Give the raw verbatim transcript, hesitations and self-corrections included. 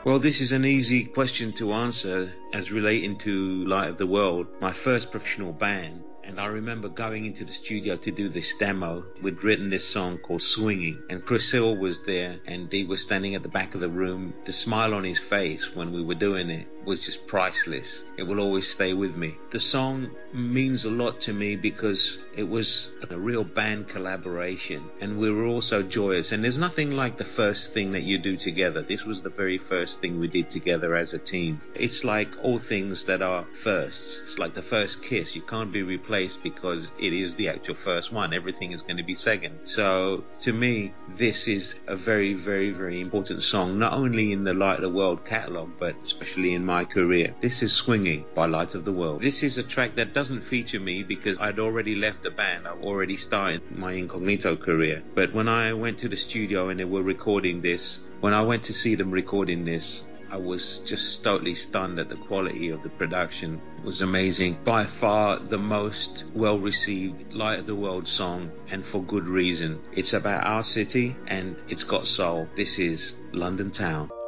Well, this is an easy question to answer as relating to Light of the World, my first professional band. And I remember going into the studio to do this demo. We'd written this song called Swinging, and Chris Hill was there, and he was standing at the back of the room. The smile on his face when we were doing it was just priceless. It will always stay with me. The song means a lot to me because it was a real band collaboration, and we were all so joyous. And there's nothing like the first thing that you do together. This was the very first thing we did together as a team. It's like all things that are firsts. It's like the first kiss. You can't be replaced because it is the actual first one. Everything is going to be second. So to me, this is a very, very, very important song, not only in the Light of the World catalogue, but especially in my career. This is Swinging by Light of the World. This is a track that doesn't feature me because I'd already left the band. I've already started my incognito career. But when I went to the studio and they were recording this, when I went to see them recording this, I was just totally stunned at the quality of the production. It was amazing. By far the most well-received Light of the World song, and for good reason. It's about our city and it's got soul. This is London Town.